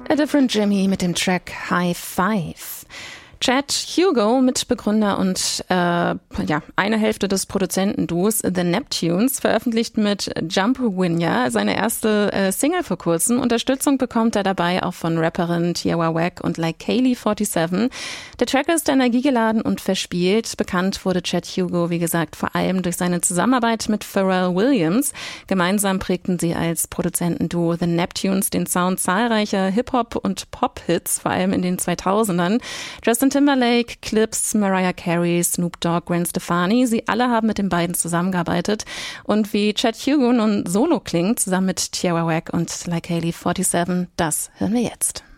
A Different Jimmy mit dem Track High Five. Chad Hugo, Mitbegründer und eine Hälfte des Produzentenduos The Neptunes, veröffentlicht mit Jump Winya seine erste Single vor kurzem. Unterstützung bekommt er dabei auch von Rapperin Tierra Whack und Like Kaylee 47. Der Track ist energiegeladen und verspielt. Bekannt wurde Chad Hugo, wie gesagt, vor allem durch seine Zusammenarbeit mit Pharrell Williams. Gemeinsam prägten sie als Produzentenduo The Neptunes den Sound zahlreicher Hip-Hop- und Pop-Hits, vor allem in den 2000ern. Justin Timberlake, Clips, Mariah Carey, Snoop Dogg, Gwen Stefani, sie alle haben mit den beiden zusammengearbeitet. Und wie Chad Hugo nun solo klingt, zusammen mit Tierra Whack und Like Kaylee 47, das hören wir jetzt.